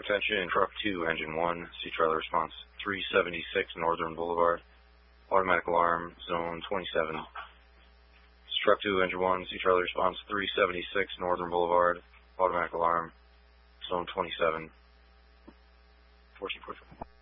attention, Truck 2, Engine 1, Sea Trailer Response 376 Northern Boulevard, automatic alarm, Zone 27. Truck 2, Engine 1, Sea Trailer Response 376 Northern Boulevard, automatic alarm, Zone 27. 1445.